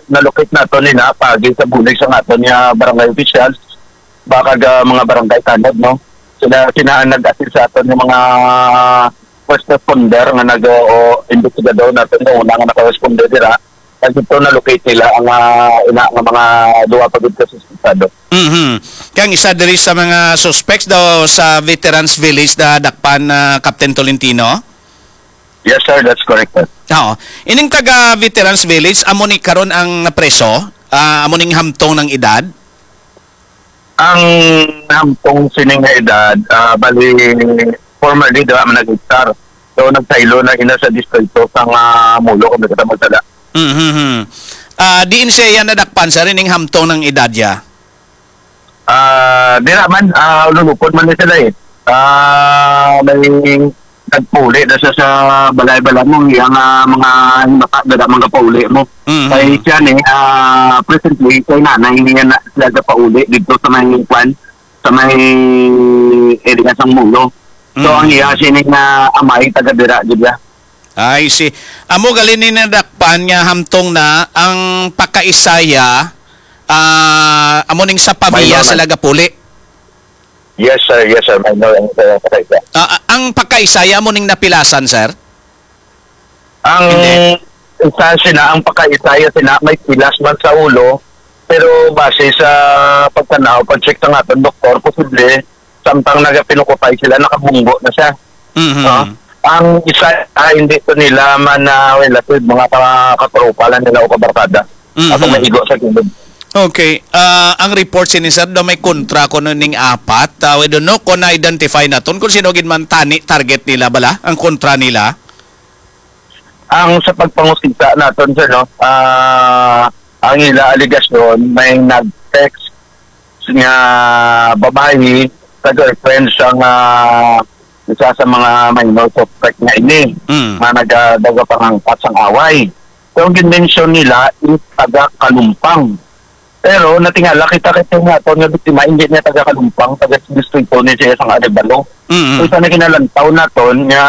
nalukit nato nila pagi sa bulig sa nato niya barangay officials baka mga barangay tanod no. Sila kinaan nag-assist sa aton yung mga first responder nga nag-investigador natin no una nga naka-responder dira. Kasi ito na-locate nila ang mga duwa pagod sa suspitado. Kang isa diri sa mga suspects daw sa Veterans Village na dakpan na Captain Tolentino? Yes sir, that's correct sir. Oo. Ining taga Veterans Village, amo ni karon ang napreso, amo ning hamtong ng edad? Ang hamtong sining nga edad, bali formerly diba manag-star. So nagtaylo na ina sa distrito sa Mulo kung nagkatamal-tala. Diin siya yan nadakpan sa rining hamtong ng edad ya? Di naman, lulupod man na sila eh. May nagpuli na siya sa balay-balay mo, yung mga hinapagdada mga pauli mo. Kaya siya presently, kay nanay niya na sila sa pauli dito sa may kwan, sa may area sang Mulo. So ang iya siya na amay, taga-dira, diba? Ay, si amo galin ni nadakpan nga hamtong na ang pakaisaya amo ning sa pamilya sa Lagapuli. Yes sir, I know ang pakaisaya. Ang pakaisaya mo ning napilasan sir? Ang isa sina ang pakaisaya sina may pilas man sa ulo pero base sa pagtanaw pag-check sa aton doktor posible samtang nagapinukupay sila nakabunggo na siya. Ang isa hindi to nila man relative mga katropa lang nila o kabarkada. Ako may igo sa kilid. Okay. Ang report ni sir daw may kontra ko ning apat. We don't know kung na-identify na ton kung sino gid man target nila bala ang kontra nila. Ang sa pagpangusita naton sir no, ang ila aligasyon may nag-text nga babae sa girlfriend siyang isa sa mga minor suspect na ini na nagdagapangangkat sang away. So, ang ginmention nila is taga-Kalumpang. Pero natingala kita nga ito nga biktima, hindi niya taga-Kalumpang, taga-distrito niya siya sang Arevalo. So, isa na kinalantaw na ito nga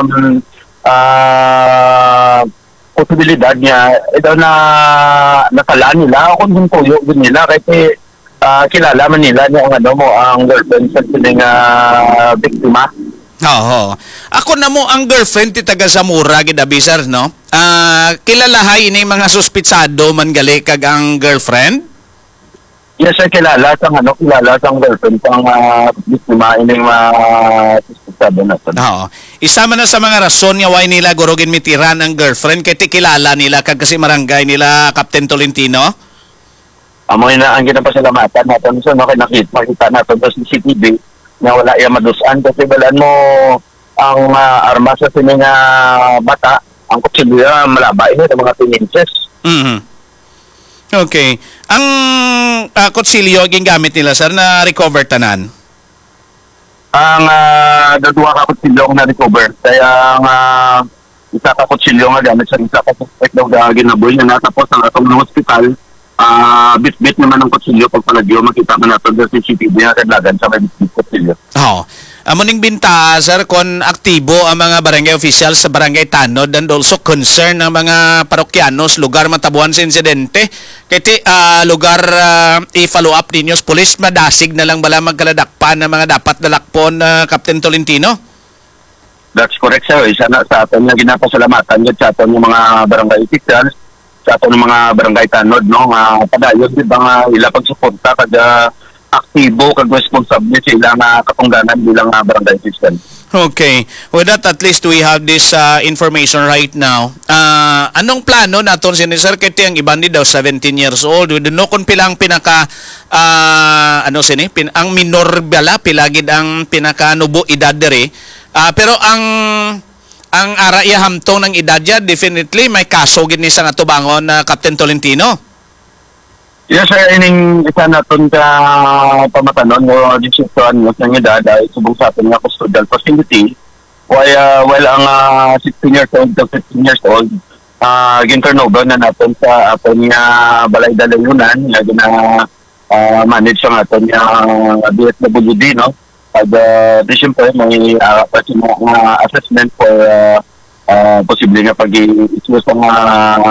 posibilidad niya daw na nasalaan nila o kung tuyo din nila kasi kilala man nila niya ang girlfriend sa sining biktima. Oo. Ako na mo ang girlfriend ti taga Zamora gid abisar no. Kilalahay ini mga suspitsado man gali kag ang girlfriend? Yes, sir, kilala sang girlfriend pang biktima ini suspitsado na to. Oo. Isa man na sa mga rason nga why nila gurugin mitiran ang girlfriend kay ti kilala nila kag kasi marangay nila Captain Tolentino. Amo na ang ginapasalamatan natin so makita natin sa CCTV na wala yung madusan kasi balaan mo ang armas sa sining bata ang kutsilyo malabay ng mga 10 inches. Okay. Ang kutsilyo gingamit nila sir na recover tanan? Ang dadua ka kutsilyo na recover kaya ang isa ka kutsilyo nga gamit sa isa ka suspect daw ginaboy na natapos ang atong ng hospital. Bit-bit naman ang kutsilyo pag palagyo makita man natin sa CCTV na kadlagan sa may kutsilyo. Oo. Amuning binta, sir, kung aktibo ang mga barangay officials sa barangay Tanod and also concern ng mga parokyanos, lugar matabuhan sa insidente. Kaya lugar i-follow up ninyo sa police, madasig na lang bala magkaladakpan ng mga dapat dalakpon Captain Tolentino? That's correct, sir. Isa na sa atin na ginapasalamatan yun sa atin yung mga barangay officials sa ato ng mga barangay Tanod no padayon di ba nga ila pagsuporta kada aktibo kag responsable sila nga katungdanan bilang barangay official. Okay. With that, at least we have this information right now. Anong plano naton si Sir Keti ang iban daw 17 years old. We don't know kung pilang pinaka ang minor bala pilagid ang pinaka nubo edad dere. Pero ang araya hamtong ng edad niya, definitely may kaso gid ni sa atubangon na Captain Tolentino. Yes, sir. Ining isa natin ka pamatanon o disisyon ng edad ay subong sa atin nga custodial facility. While ang 16 years old to 15 years old, gin-turnover na natin sa atin nga balay dalayunan nga manage sa atin nga DSWD, no? At siyempre may assessment for posible nga pag-i-issue sa mga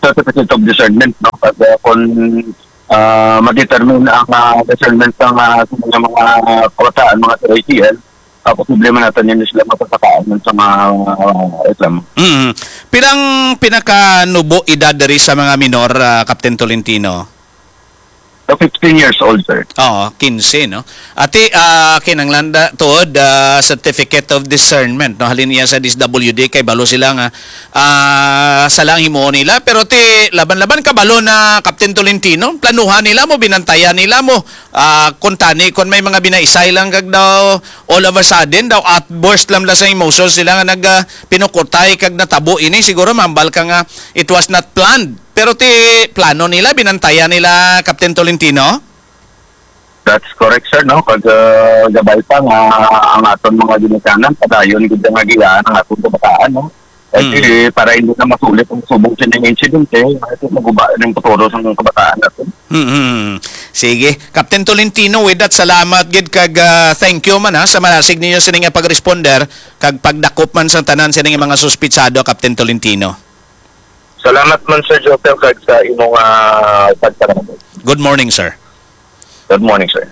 certificate of discernment, no? Pag kung ma-determine ang discernment ng mga kabataan, mga TITL, problema natin yun sila mapapakain sa mga reklamo. Pirang pinakanubo edad diri sa mga minor, Captain Tolentino? So 15 years old, sir. Oo, 15, no? Ati, kinanglanda tuod, certificate of discernment, no? Halin niya sa DSWD, kay balo sila nga, sa lang himo nila. Pero ti, laban-laban ka balo na Captain Tolentino, planuhan nila mo, binantayan nila mo, kung may mga binaisay lang kag daw, all of a sudden, daw outburst lang sa emotions sila nga pinukutay kag natabo ini, siguro mambal ka nga, it was not planned. Pero ti plano nila, binantayan nila, Captain Tolentino? That's correct, sir, no? Pag gabay pa nga ang aton mga ginikanan, padayon gud nga giyaan ang aton kabataan, no? Para hindi na masulit ang subong sa ng insidente, ito maguba ng futuro sa kabataan natin. Sige. Captain Tolentino, with that, salamat gid kag thank you man sa malasig ninyo sa nga pag-responder kag pagdakop man sa tanan sa mga suspitsado, Captain Tolentino. Salamat man, Sir Jotel, kag sa imong pagtanong. Good morning, sir. Good morning, sir.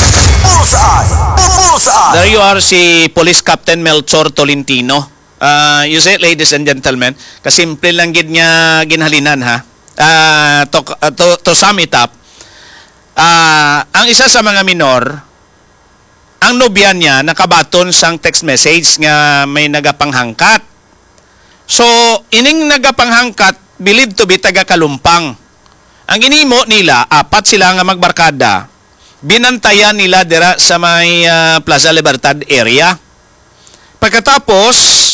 There you are, si Police Captain Melchor Tolentino. You say, ladies and gentlemen, kasimple lang gid nga ginhalinan, ha? To sum it up, ang isa sa mga minor, ang nobya niya nakabaton sang text message nga may nagapanghangkat. So, ining nagapanghangkat, believed to be taga Kalumpang. Ang inimo nila, 4 sila nga magbarkada, binantayan nila dira sa may Plaza Libertad area. Pagkatapos,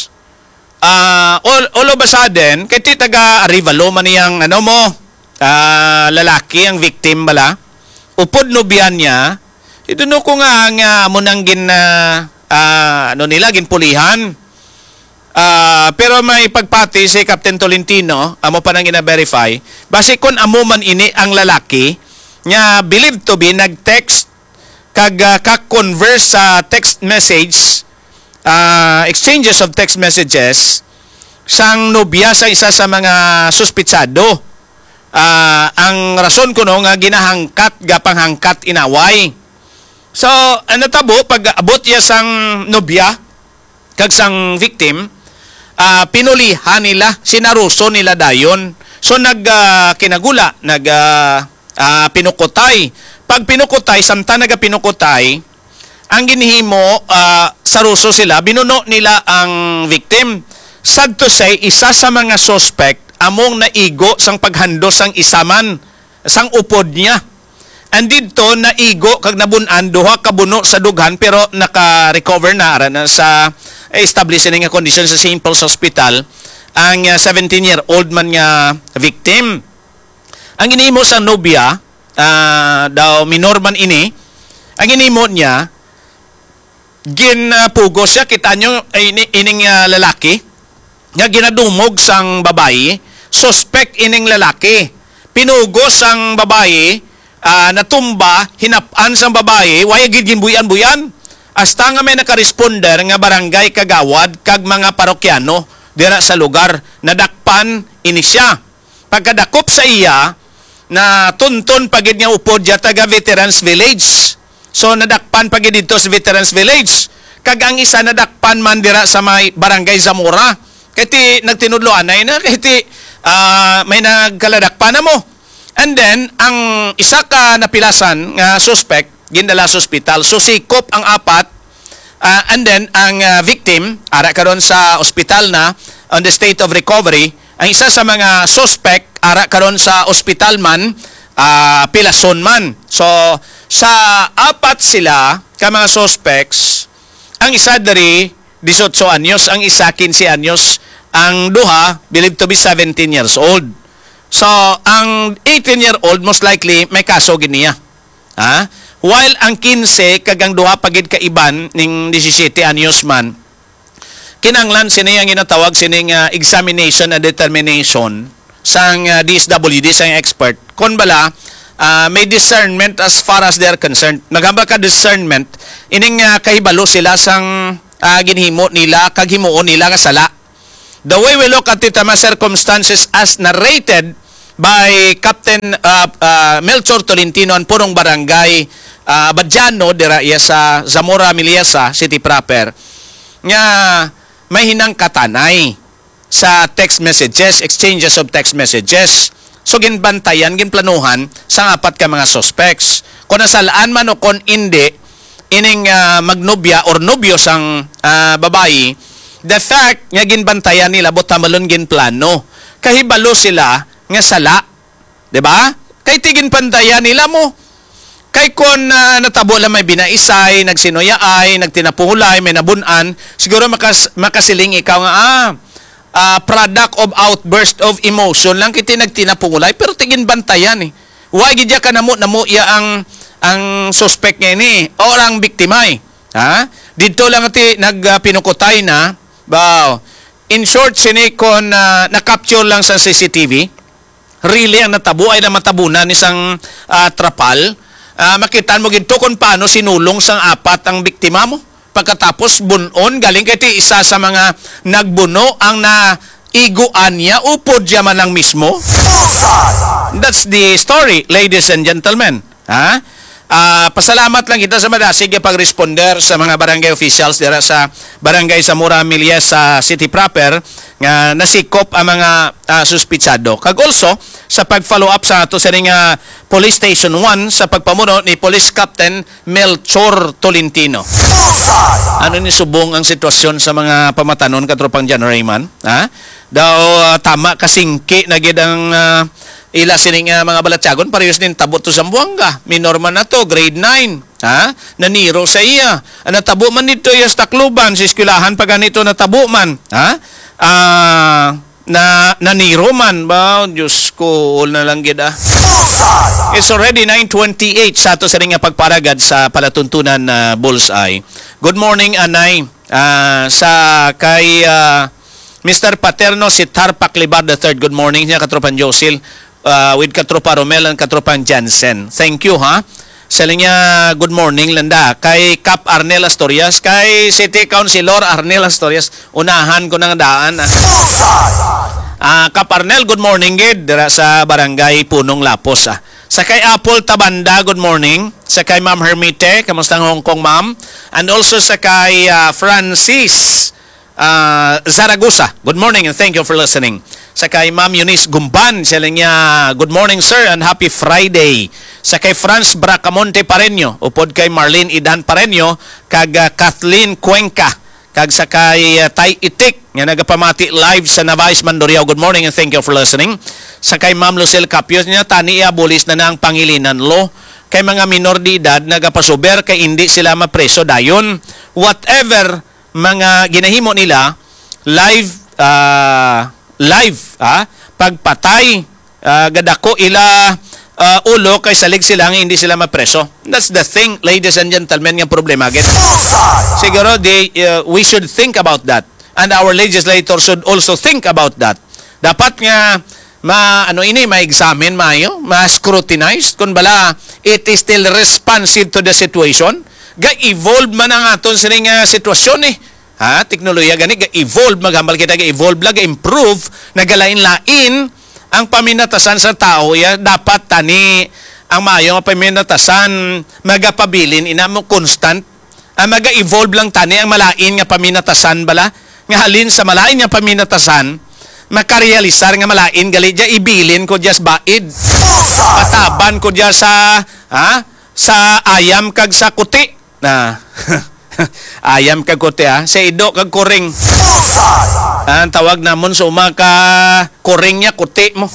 all of a sudden, kaya taga Arivalo man niyang lalaki, ang victim bala, upod nobyan niya, ito no ko nga munang ginpulihan. Pero may pagpati si Captain Tolentino, amo pa nang ina-verify, base kun amo man ini ang lalaki, nga believed to be nag-text, kag kak-converse sa text message, exchanges of text messages, sang nobya sa isa sa mga suspitsado. Ang rason ko nga ginahangkat, gapanghangkat inaway. So, tabo, pag abot niya sang nobya, kag sang victim, pinulihan nila, sinaruso nila dayon. So kinagula, pinukutay. Pag pinukutay, samta pinukutay, ang ginhimo, saruso sila, binuno nila ang victim. Sad to say, isa sa mga suspect, among naigo sang paghandos sang isaman, sang upod niya. And dito, naigo, kag nabunan, duha kabuno sa dughan, pero naka-recover na sa establishing nga condition sa St. Paul's Hospital ang 17-year-old man nga victim. Ang inimo sa nobya, daw minor man ini, ang inimo niya, ginpugos siya, kita nyo, ining lalaki, nga ginadumog sang babae, suspect ining lalaki. Pinugos sang babae, natumba, hinapan sang babae, waya gid ginbuyan-buyan. Hasta nga may nakaresponder nga barangay kagawad kag mga parokyano dira sa lugar, nadakpan ini siya. Pagkadakop sa iya, na tunton pagid nga upod ya taga Veterans Village. So nadakpan pagid dito sa Veterans Village. Kag ang isa nadakpan man dira sa may barangay Zamora. Kaya nagtinudloan na kaya may nagkaladakpan na mo. And then, ang isa ka napilasan nga suspect, gindala sa ospital. So, sikop ang 4. And then, ang victim, ara karon sa ospital na, on the state of recovery. Ang isa sa mga suspect, ara karon sa ospital man, pilason man. So, sa 4 sila, ka mga suspects, ang isa dari 18 anyos, ang isa 15 anyos, ang duha, believed to be 17 years old. So, ang 18-year-old, most likely, may kaso giniya. While ang 15, kagang duha pagid kaiban, ning 17 anyos man, kinanglan sini ang ginatawag sining examination and determination sang DSWD, sang expert. Kon bala, may discernment as far as they are concerned. Nagamba ka discernment, ining kahibalo sila sang ginhimo nila, kaghimuon nila nga sala. The way we look at it, mga circumstances as narrated by Captain Melchor Tolentino ang punong barangay Abadiano dira iya sa Zamora Miliesa City proper nga may hinang katanay sa text messages, exchanges of text messages. So ginbantayan, ginplanuhan sa apat ka mga suspects. Kung nasalaan man o kung hindi, ining magnobya or nobyo sang babayi, the fact nga ginbantayan nila botamalon ginplano. Kahibalo sila nga sala. 'Di ba? Kay tigin pantayan nila mo. Kay kon natabo lang may binaisay, nagsinuyaay, nagtinapulay, may nabunan, siguro makasiling ikaw nga product of outburst of emotion lang kiti nagtinapulay pero tigin bantayan eh. Wa gid ka namo ya ang suspect nga ni or ang biktima eh. Ha? Dito lang ati nagpinukutay na. Wow. In short sini kon na-capture lang sa CCTV. Really ang natabo ay na matabunan isang trapal. Makitaan mo ginto kung paano sinulong sang apat ang biktima mo. Pagkatapos bunon, galing kay isa sa mga nagbuno ang naiguan niya, upod siya man lang mismo. That's the story, ladies and gentlemen. Ha? Pasalamat lang kita sa madasig pag-responder sa mga barangay officials dira sa barangay Zamora Miliesa City proper nga nasikop ang mga suspitsado. Kag also sa pag-follow up sa ato sa Police Station 1 sa pagpamuno ni Police Captain Melchor Tolentino. Ano ni subong ang sitwasyon sa mga pamatanon katropang January man? Ha? Daw tama kasingki na gid ang ila sining mga balatyagon parehas din tabot to sa Buanga. Minor man na to, grade 9. Ha? Naniro sa iya. Natabo man dito iya sa Tacloban, sa eskwelahan pa ganito natabo man. Ha? Naniro man ba? Diyos ko, all na lang gid It's already 9:28 sa ato sa ring pagparagad sa palatuntunan na Bullseye. Good morning, Anay. Sa kay Mr. Paterno si Tarpak Libar III. Good morning niya, Katropan Josil. With Katropa Romel and Katropan Jansen. Thank you, ha? Sa linya, good morning, Landa. Kay Cap Arnel Astorias, kay City Councilor Arnel Astorias, unahan ko ng daan. Cap Arnel, good morning, gid. Dira sa Barangay Punong Lapos, Sa kay Apple Tabanda, good morning. Sa kay Ma'am Hermite, kamusta ng Hong Kong, Ma'am? And also sa kay Francis Zaragoza, good morning and thank you for listening. Sa kay Ma'am Eunice Gumban, sila niya, good morning sir and happy Friday. Sa kay Franz Bracamonte Pareño, upod kay Marlene Idan Pareño, kag Kathleen Cuenca, kag sa kay Tay Itik, nga nagapamati live sa Navais Mandurriao, good morning and thank you for listening. Sa kay Ma'am Lucille Capios niya, tani iabolis na ng Pangilinan Law, kay mga minor de edad, nagapasuber, kay hindi sila mapreso dayon. Whatever mga ginahimo nila, live, pagpatay, gadako ila ulo kay salig sila nga hindi sila mapreso. That's the thing, ladies and gentlemen, yung problema. Siguro we should think about that. And our legislators should also think about that. Dapat nga ma-examine mayo, ma-scrutinize kung bala it is still responsive to the situation. Ga-evolve man ang aton sa nga sitwasyon teknolohiya gani ga-evolve, maghambal kita ga-evolve lang, ga-improve, nagalain-lain ang paminatasan sa tao. Dapat tani ang maayo nga paminatasan magapabilin ina mo constant. Maga-evolve lang tani ang malain nga paminatasan bala. Nga halin sa malain nga paminatasan, makarealisar nga malain gali dya ibilin ko dya baid. Pataban ko dya sa ayam kag sa kuti. Ayam kag kuti sa ido kag kuring. Ang tawag namon sa ka kuring niya kuti mo.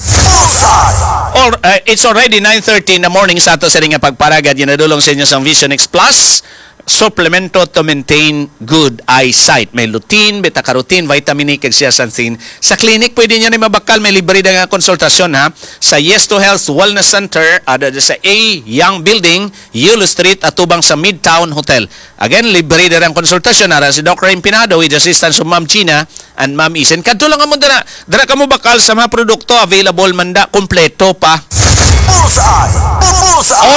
It's already 9:30 in the morning sa ato sa ring pagparagad. Ginadulong sa inyo sa Vision X Plus. Supplemento to maintain good eyesight. May lutein, beta-carotene, vitamin E, kag zeaxanthin. Sa clinic, pwede niya na mabakal. May libre na konsultasyon sa Yes to Health Wellness Center sa A Young Building, Yulo Street, atubang sa Midtown Hotel. Again, libre na ang konsultasyon si Dr. Impinado with assistance of Ma'am Gina and Ma'am Isen. Kadto lang mo dira. Dira ka mo bakal sa mga produkto available manda, kompleto pa.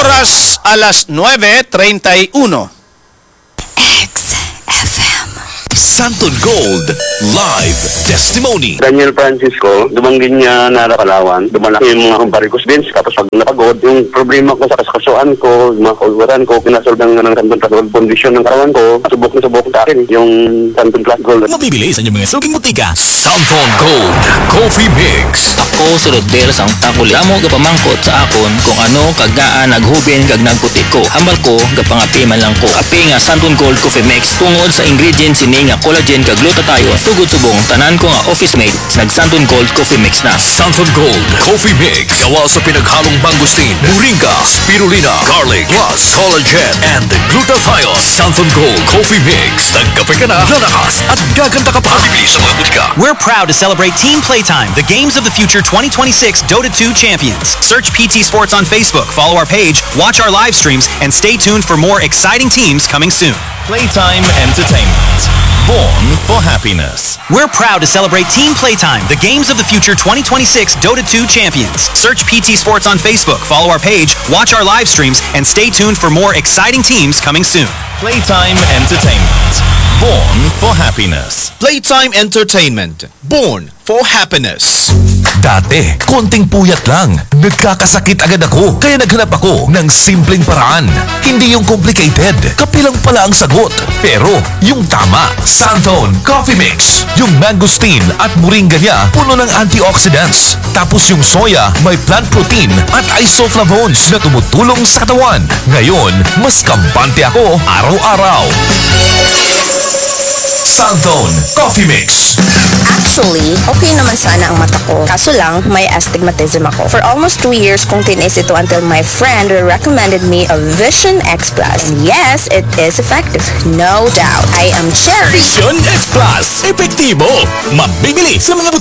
Oras alas 9:31. XFM. Santon Gold Live Testimony. Daniel Francisco, dumanggin niya Nara Palawan. Dumalaki yung mga varicose veins. Tapos pag napagod, yung problema ko sa kaskasuan ko, yung mga kulwaran ko, kinasolve ng Santon Plus Gold condition ng katawan ko. Subok na subok sa akin yung Santon Plus Gold. Mabibili sa inyong mga subing butika. Santon Gold Coffee Mix. Ako si Rodel sang takuli. Amo gapamangkot sa akon kung ano kagdaan naghubin kag nagputi ko. Hambal ko gapangapi man lang ko. Api nga Santon Gold Coffee Mix tungod sa ingredients sini nga collagen kag glutathione. Sugod subong tanan ko nga office mate nag Santon Gold Coffee Mix na. Santon Gold Coffee Mix. Gawa sa pinaghalong mangosteen, moringa, spirulina, garlic, plus collagen and glutathione. Santon Gold Coffee Mix. Nagkape ka na, lalakas at gaganda ka pa. Mabibili sa mga butika. We're proud to celebrate Team Playtime, the Games of the Future 2026 Dota 2 champions. Search PT Sports on Facebook, follow our page, watch our live streams, and stay tuned for more exciting teams coming soon. Playtime Entertainment. Born for happiness. We're proud to celebrate Team Playtime, the Games of the Future 2026 Dota 2 champions. Search PT Sports on Facebook, follow our page, watch our live streams, and stay tuned for more exciting teams coming soon. Playtime Entertainment. Born for happiness. Playtime Entertainment. Born for happiness. Dati, konting puyat lang. Nagkakasakit agad ako. Kaya naghanap ako ng simpleng paraan. Hindi yung complicated. Kapilang pala ang sagot. Pero, yung tama. Santon Coffee Mix. Yung mangosteen at moringa niya, puno ng antioxidants. Tapos yung soya, may plant protein at isoflavones na tumutulong sa katawan. Ngayon, mas kampante ako araw-araw. Santon Coffee Mix. Actually, okay naman sana ang mata ko. Kaso lang, may astigmatism ako. For almost 2 years kong tinis ito until my friend recommended me a Vision X Plus. And yes, it is effective. No doubt. I am Cherry. Vision X Plus. Epektibo. Mabibili sa mga butika.